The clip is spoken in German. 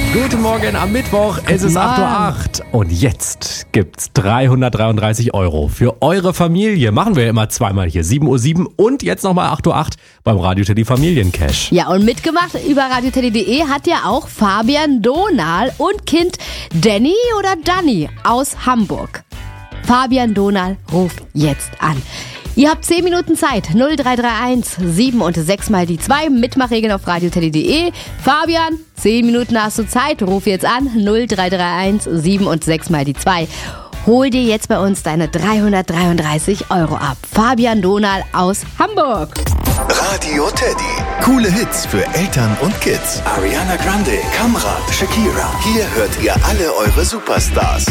Guten Morgen am Mittwoch, es ist 8:08 Uhr und jetzt gibt's 333 € für eure Familie. Machen wir immer zweimal hier, 7:07 Uhr und jetzt nochmal 8:08 Uhr beim Radio Teddy Familiencash. Ja, und mitgemacht über radioteddy.de hat ja auch Fabian Donal und Kind Danny oder Danny aus Hamburg. Fabian Donal, ruf jetzt an. Ihr habt 10 Minuten Zeit. 0331 7 und 6 mal die 2. Mitmachregeln auf radioteddy.de. Fabian, 10 Minuten hast du Zeit. Ruf jetzt an. 0331 7 und 6 mal die 2. Hol dir jetzt bei uns deine 333 € ab. Fabian Donal aus Hamburg. Radio Teddy. Coole Hits für Eltern und Kids. Ariana Grande, Kamran, Shakira. Hier hört ihr alle eure Superstars.